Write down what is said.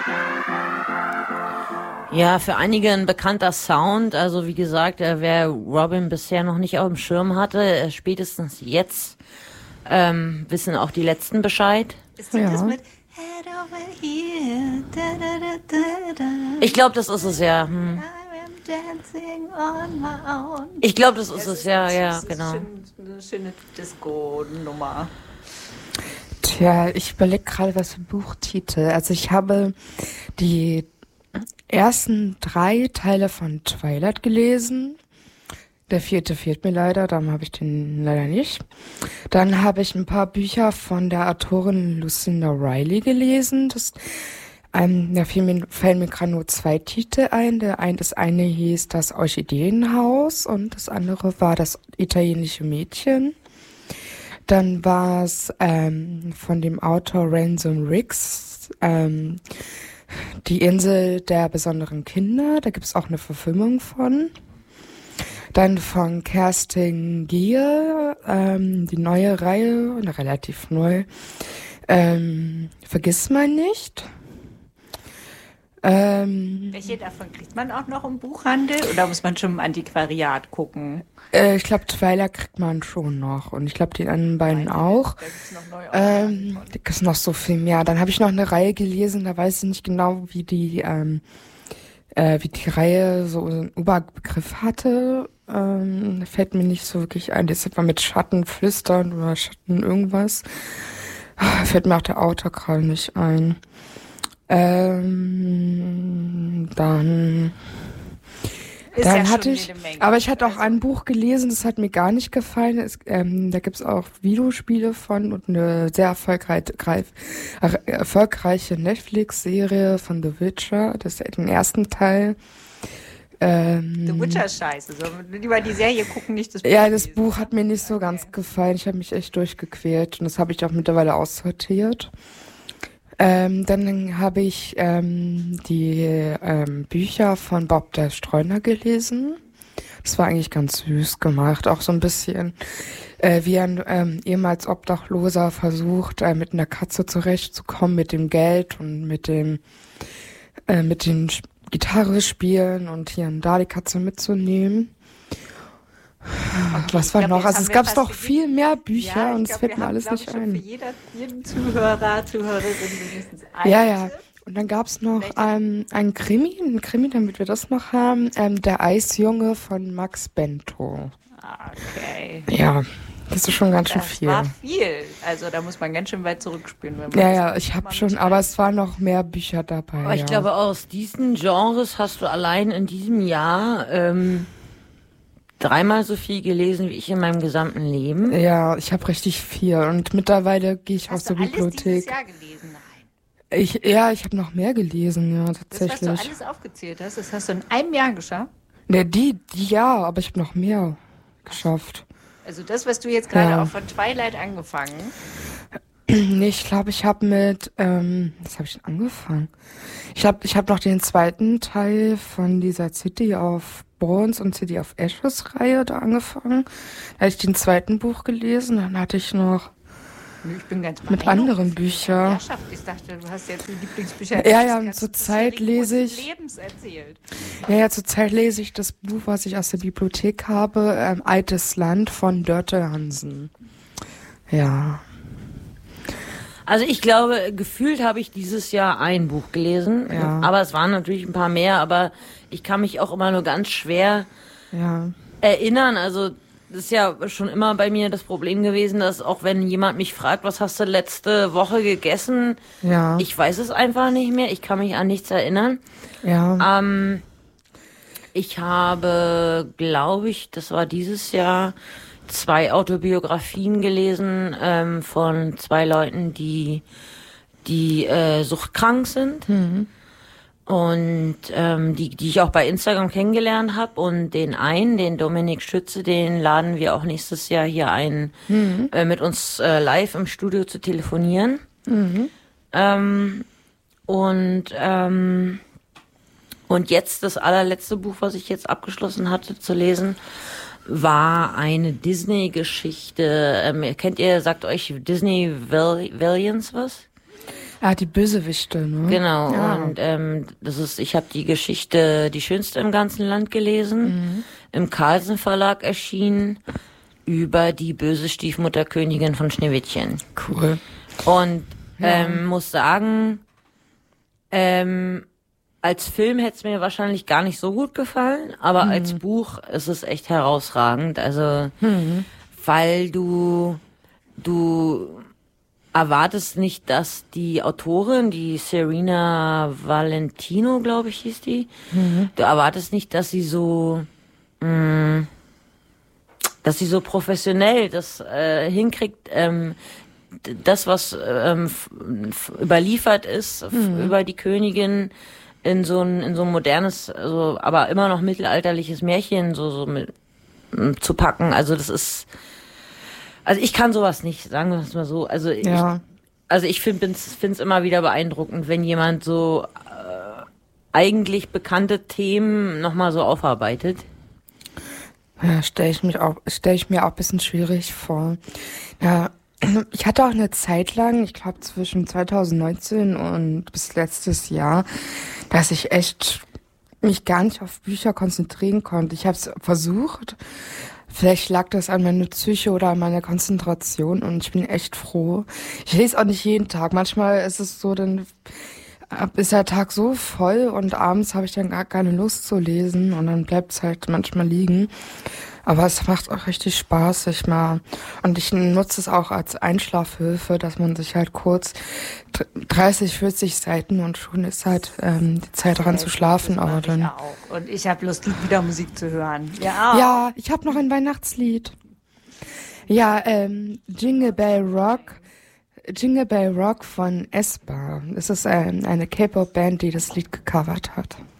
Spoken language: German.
Ja, für einige ein bekannter Sound. Also wie gesagt, wer Robin bisher noch nicht auf dem Schirm hatte, spätestens jetzt wissen auch die Letzten Bescheid. Ist das mit Head over here, da, da, da, da, da. Ich glaube, das ist es ja. I am dancing on my own. Ich glaube, das ist es ja, genau. Eine schöne Disco-Nummer. Tja, ich überlege gerade, was für Buchtitel. Also ich habe die ersten 3 Teile von Twilight gelesen. Der 4. fehlt mir leider, darum habe ich den leider nicht. Dann habe ich ein paar Bücher von der Autorin Lucinda Riley gelesen. Da fallen mir gerade nur 2 Titel ein. Das eine hieß Das Orchideenhaus und das andere war Das italienische Mädchen. Dann war es von dem Autor Ransom Riggs, Die Insel der besonderen Kinder. Da gibt es auch eine Verfilmung von. Dann von Kerstin Gier, die neue Reihe, relativ neu, Vergiss man nicht. Welche davon kriegt man auch noch im Buchhandel oder muss man schon im Antiquariat gucken? Ich glaube, Twilight kriegt man schon noch und ich glaube, die anderen beiden auch. Da gibt's noch neue Da gibt's noch so viel mehr. Dann habe ich noch eine Reihe gelesen, da weiß ich nicht genau, wie die Reihe so einen Überbegriff hatte. Da fällt mir nicht so wirklich ein. Das war mit Schatten flüstern oder Schatten irgendwas. Fällt mir auch der Autor gerade nicht ein. Dann hatte ich, aber ich hatte auch ein Buch gelesen, das hat mir gar nicht gefallen. Da gibt's auch Videospiele von und eine sehr erfolgreiche Netflix-Serie von The Witcher, das ist den ersten Teil. The Witcher ist scheiße, so lieber die Serie gucken, nicht das Buch. Ja, das Buch hat mir nicht so ganz gefallen. Ich habe mich echt durchgequält und das habe ich auch mittlerweile aussortiert. Dann habe ich die Bücher von Bob der Streuner gelesen. Das war eigentlich ganz süß gemacht. Auch so ein bisschen wie ein ehemals Obdachloser versucht, mit einer Katze zurechtzukommen, mit dem Geld und mit den Gitarre spielen und hier und da die Katze mitzunehmen. Okay, was war noch? Also es gab doch viel mehr Bücher und es fällt mir alles nicht ein. Für jeden Zuhörer, Zuhörerin mindestens ein. Ja. Und dann gab es noch einen Krimi, damit wir das noch haben, Der Eisjunge von Max Bento. Okay. Ja, das ist schon ganz schön viel. Das war viel. Also da muss man ganz schön weit zurückspielen. Wenn man ja, ich habe schon, aber es waren noch mehr Bücher dabei. Aber ich glaube, aus diesen Genres hast du allein in diesem Jahr 3-mal so viel gelesen wie ich in meinem gesamten Leben. Ja, ich habe richtig viel und mittlerweile gehe ich aus der Bibliothek. Hast du alles dieses Jahr gelesen? Nein. Ich habe noch mehr gelesen, ja, tatsächlich. Das, was du alles aufgezählt hast, das hast du in einem Jahr geschafft? Ne, die ja, aber ich habe noch mehr geschafft. Also das, was du jetzt gerade auch von Twilight angefangen? Nee, ich glaube, ich habe mit, was habe ich denn angefangen? Ich hab noch den 2. Teil von dieser City of Bones und City of Ashes Reihe da angefangen. Da hatte ich den 2. Buch gelesen, dann hatte ich noch ich bin ganz mit anderen Büchern. Ich dachte, du hast jetzt die Lieblingsbücher. Ja, zurzeit lese ich. Lebens erzählt. Ja, zurzeit lese ich das Buch, was ich aus der Bibliothek habe, Altes Land von Dörte Hansen. Ja. Also ich glaube, gefühlt habe ich dieses Jahr ein Buch gelesen, aber es waren natürlich ein paar mehr, aber ich kann mich auch immer nur ganz schwer erinnern. Also das ist ja schon immer bei mir das Problem gewesen, dass auch wenn jemand mich fragt, was hast du letzte Woche gegessen, ich weiß es einfach nicht mehr, ich kann mich an nichts erinnern. Ja. Ich habe, glaube ich, das war dieses Jahr, 2 Autobiografien gelesen von 2 Leuten, die suchtkrank sind. Mhm. Und die ich auch bei Instagram kennengelernt habe. Und den Dominik Schütze, den laden wir auch nächstes Jahr hier ein, mit uns live im Studio zu telefonieren. Mhm. Und jetzt das allerletzte Buch, was ich jetzt abgeschlossen hatte zu lesen, war eine Disney-Geschichte. Sagt euch Disney Valiants was? Ah, die Bösewichte, ne? Genau, ja. und ich habe die Geschichte Die Schönste im ganzen Land gelesen, im Carlsen Verlag erschienen, über die böse Stiefmutterkönigin von Schneewittchen. Cool. Und muss sagen, als Film hätte es mir wahrscheinlich gar nicht so gut gefallen, aber als Buch ist es echt herausragend. Also, weil du erwartest nicht, dass die Autorin, die Serena Valentino, glaube ich, hieß die, du erwartest nicht, dass sie so professionell das hinkriegt, das, was überliefert ist über die Königin in so ein modernes, also aber immer noch mittelalterliches Märchen so mit zu packen. Also das ist, also ich kann sowas nicht, sagen wir es mal so. Also ich find's immer wieder beeindruckend, wenn jemand so eigentlich bekannte Themen nochmal so aufarbeitet. Ja, stelle ich mir auch ein bisschen schwierig vor. Ja, ich hatte auch eine Zeit lang, ich glaube zwischen 2019 und bis letztes Jahr, dass ich echt mich gar nicht auf Bücher konzentrieren konnte. Ich habe es versucht. Vielleicht lag das an meiner Psyche oder an meiner Konzentration und ich bin echt froh. Ich lese auch nicht jeden Tag. Manchmal ist es so, dann ist der Tag so voll und abends habe ich dann gar keine Lust zu lesen und dann bleibt es halt manchmal liegen. Aber es macht auch richtig Spaß, und ich nutze es auch als Einschlafhilfe, dass man sich halt kurz 30, 40 Seiten und schon ist halt die Zeit dran zu schlafen. Aber dann auch. Und ich habe Lust, wieder Musik zu hören. Ja, ja, ich habe noch ein Weihnachtslied. Ja, Jingle Bell Rock von Espa. Es ist eine K-Pop-Band, die das Lied gecovert hat.